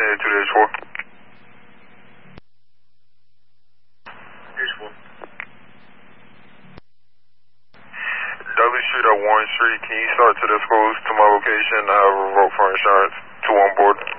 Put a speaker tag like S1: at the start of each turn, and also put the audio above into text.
S1: headed to the H4.
S2: H4.
S1: Dudley Street at Warren Street. Can you start to disclose to my location? I have a vote for insurance. 2 on board.